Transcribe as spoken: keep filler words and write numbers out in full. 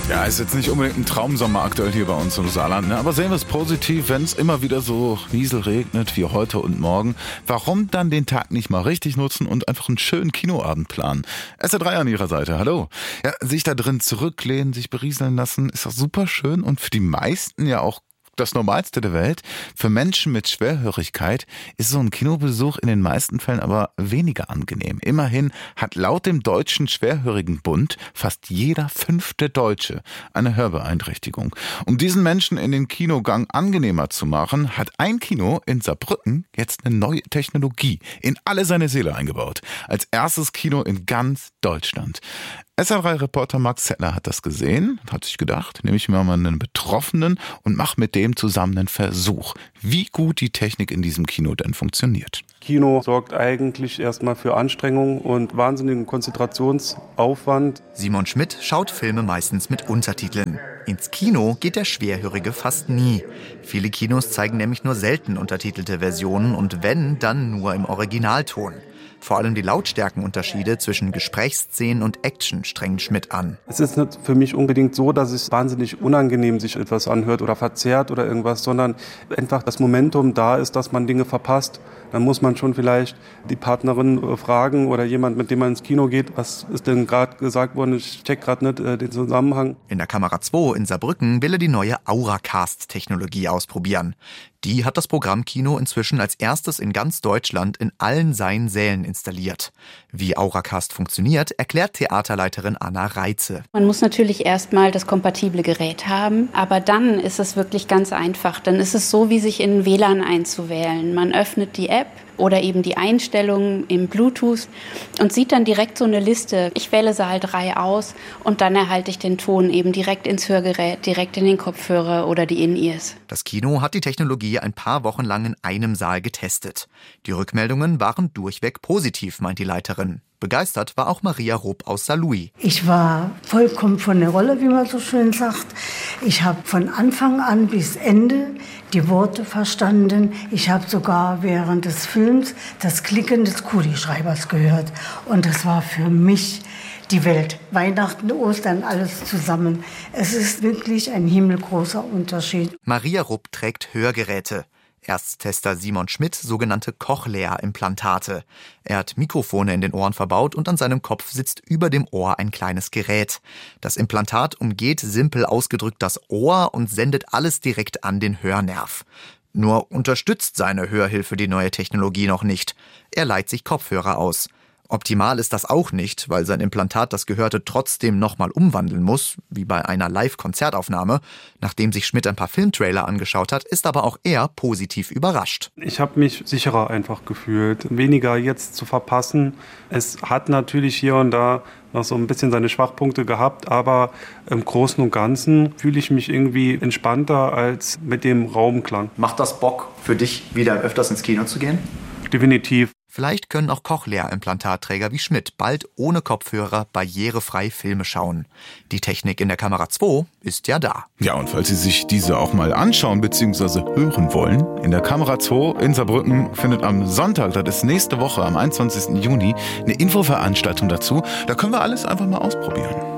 Ja, ist jetzt nicht unbedingt ein Traumsommer aktuell hier bei uns im Saarland, ne? Aber sehen wir es positiv, wenn es immer wieder so nieselregnet wie heute und morgen. Warum dann den Tag nicht mal richtig nutzen und einfach einen schönen Kinoabend planen? S R drei an Ihrer Seite, hallo. Ja, sich da drin zurücklehnen, sich berieseln lassen, ist doch super schön und für die meisten ja auch das Normalste der Welt. Für Menschen mit Schwerhörigkeit ist so ein Kinobesuch in den meisten Fällen aber weniger angenehm. Immerhin hat laut dem Deutschen Schwerhörigenbund fast jeder fünfte Deutsche eine Hörbeeinträchtigung. Um diesen Menschen in den Kinogang angenehmer zu machen, hat ein Kino in Saarbrücken jetzt eine neue Technologie in alle seine Seele eingebaut. Als erstes Kino in ganz Deutschland. S R drei-Reporter Max Zettler hat das gesehen, hat sich gedacht, nehme ich mir mal einen Betroffenen und mache mit dem zusammen einen Versuch, wie gut die Technik in diesem Kino denn funktioniert. Kino sorgt eigentlich erstmal für Anstrengung und wahnsinnigen Konzentrationsaufwand. Simon Schmidt schaut Filme meistens mit Untertiteln. Ins Kino geht der Schwerhörige fast nie. Viele Kinos zeigen nämlich nur selten untertitelte Versionen und wenn, dann nur im Originalton. Vor allem die Lautstärkenunterschiede zwischen Gesprächsszenen und Action strengen Schmidt an. Es ist nicht für mich unbedingt so, dass es wahnsinnig unangenehm sich etwas anhört oder verzerrt oder irgendwas, sondern einfach das Momentum da ist, dass man Dinge verpasst. Dann muss man schon vielleicht die Partnerin fragen oder jemand, mit dem man ins Kino geht, was ist denn gerade gesagt worden, ich check gerade nicht äh, den Zusammenhang. In der Kamera zwei in Saarbrücken will er die neue Auracast-Technologie ausprobieren. Die hat das Programmkino inzwischen als erstes in ganz Deutschland in allen seinen Sälen installiert. Wie Auracast funktioniert, erklärt Theaterleiterin Anna Reitze. Man muss natürlich erstmal das kompatible Gerät haben, aber dann ist es wirklich ganz einfach. Dann ist es so, wie sich in W L A N einzuwählen. Man öffnet die App oder eben die Einstellungen im Bluetooth und sieht dann direkt so eine Liste. Ich wähle Saal drei aus und dann erhalte ich den Ton eben direkt ins Hörgerät, direkt in den Kopfhörer oder die In-Ears. Das Kino hat die Technologie ein paar Wochen lang in einem Saal getestet. Die Rückmeldungen waren durchweg positiv, meint die Leiterin. Begeistert war auch Maria Rupp aus Saarlouis. Ich war vollkommen von der Rolle, wie man so schön sagt. Ich habe von Anfang an bis Ende die Worte verstanden. Ich habe sogar während des Films das Klicken des Kugelschreibers gehört. Und das war für mich die Welt. Weihnachten, Ostern, alles zusammen. Es ist wirklich ein himmelgroßer Unterschied. Maria Rupp trägt Hörgeräte. Ersttester Simon Schmidt sogenannte Cochlea-Implantate. Er hat Mikrofone in den Ohren verbaut und an seinem Kopf sitzt über dem Ohr ein kleines Gerät. Das Implantat umgeht simpel ausgedrückt das Ohr und sendet alles direkt an den Hörnerv. Nur unterstützt seine Hörhilfe die neue Technologie noch nicht. Er leiht sich Kopfhörer aus. Optimal ist das auch nicht, weil sein Implantat das Gehörte trotzdem nochmal umwandeln muss, wie bei einer Live-Konzertaufnahme. Nachdem sich Schmidt ein paar Filmtrailer angeschaut hat, ist aber auch er positiv überrascht. Ich habe mich sicherer einfach gefühlt, weniger jetzt zu verpassen. Es hat natürlich hier und da noch so ein bisschen seine Schwachpunkte gehabt, aber im Großen und Ganzen fühle ich mich irgendwie entspannter als mit dem Raumklang. Macht das Bock für dich, wieder öfters ins Kino zu gehen? Definitiv. Vielleicht können auch Cochlea-Implantatträger wie Schmidt bald ohne Kopfhörer barrierefrei Filme schauen. Die Technik in der Kamera zwei ist ja da. Ja, und falls Sie sich diese auch mal anschauen bzw. hören wollen, in der Kamera zwei in Saarbrücken findet am Sonntag, das ist nächste Woche, am einundzwanzigsten Juni, eine Infoveranstaltung dazu. Da können wir alles einfach mal ausprobieren.